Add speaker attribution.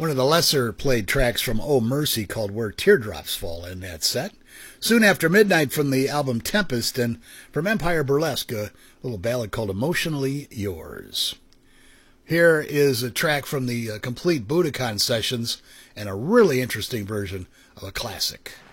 Speaker 1: one of the lesser played tracks from Oh Mercy called Where Teardrops Fall in that set. Soon After Midnight from the album Tempest, and from Empire Burlesque, a little ballad called Emotionally Yours. Here is a track from the complete Budokan sessions and a really interesting version of a classic.